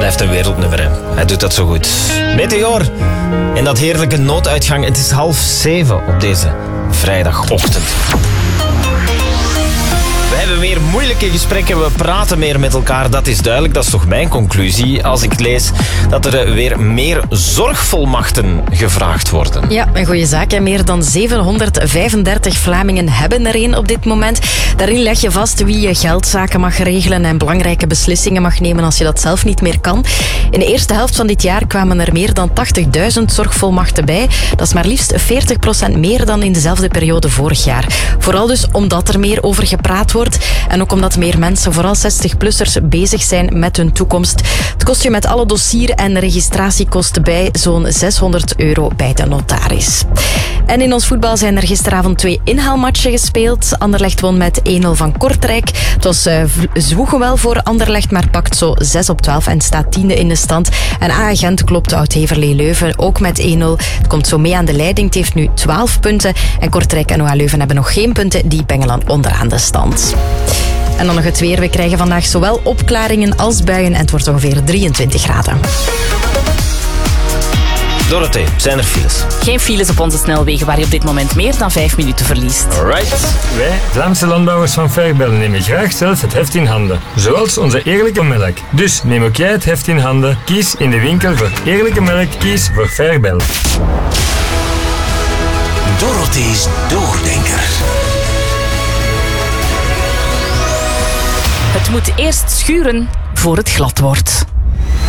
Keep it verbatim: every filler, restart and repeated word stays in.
blijft een wereldnummer, hè. Hij doet dat zo goed. Meteor. En dat heerlijke nooduitgang. Het is half zeven op deze vrijdagochtend. We hebben weer moeilijke gesprekken, we praten meer met elkaar, dat is duidelijk. Dat is toch mijn conclusie als ik lees dat er weer meer zorgvolmachten gevraagd worden. Ja, een goede zaak. Hè. Meer dan zevenhonderdvijfendertig Vlamingen hebben er een op dit moment. Daarin leg je vast wie je geldzaken mag regelen en belangrijke beslissingen mag nemen als je dat zelf niet meer kan. In de eerste helft van dit jaar kwamen er meer dan tachtigduizend zorgvolmachten bij. Dat is maar liefst veertig procent meer dan in dezelfde periode vorig jaar. Vooral dus omdat er meer over gepraat wordt. En ook omdat meer mensen, vooral zestig-plussers, bezig zijn met hun toekomst. Het kost je met alle dossier- en registratiekosten bij zo'n zeshonderd euro bij de notaris. En in ons voetbal zijn er gisteravond twee inhaalmatchen gespeeld. Anderlecht won met één nul van Kortrijk. Het was uh, zwoegen wel voor Anderlecht, maar pakt zo zes op twaalf en staat tiende in de stand. En A Gent klopt Oud-Heverlee Leuven ook met één nul. Het komt zo mee aan de leiding. Het heeft nu twaalf punten. En Kortrijk en O H Leuven hebben nog geen punten. Die bengelen onderaan de stand. En dan nog het weer. We krijgen vandaag zowel opklaringen als buien en het wordt ongeveer drieëntwintig graden. Dorothee, zijn er files? Geen files op onze snelwegen waar je op dit moment meer dan vijf minuten verliest. Alright. Wij, Vlaamse landbouwers van Fairbel, nemen graag zelf het heft in handen. Zoals onze eerlijke melk. Dus neem ook jij het heft in handen. Kies in de winkel voor eerlijke melk. Kies voor Fairbel. Dorothee's Doordenker. Het moet eerst schuren voor het glad wordt.